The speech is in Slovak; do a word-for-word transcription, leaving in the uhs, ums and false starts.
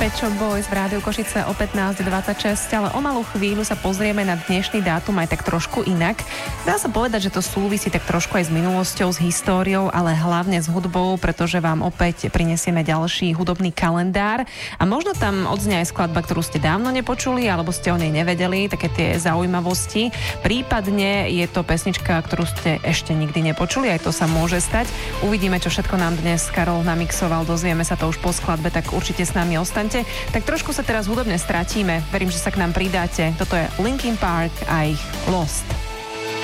Pet Shop Boys v Rádiu Košice o pätnásť dvadsaťšesť, ale o malú chvíľu sa pozrieme na dnešný dátum aj tak trošku inak. Dá sa povedať, že to súvisí tak trošku aj s minulosťou, s históriou, ale hlavne s hudbou, pretože vám opäť prinesieme ďalší hudobný kalendár a možno tam odznie aj skladba, ktorú ste dávno nepočuli alebo ste o nej nevedeli, také tie zaujímavosti. Prípadne je to pesnička, ktorú ste ešte nikdy nepočuli, aj to sa môže stať. Uvidíme, čo všetko nám dnes Karol namixoval, dozvieme sa to už po skladbe, tak určite s nami ostaňte. Tak trošku sa teraz hudobne stratíme, verím, že sa k nám pridáte. Toto je Linkin Park a ich Lost.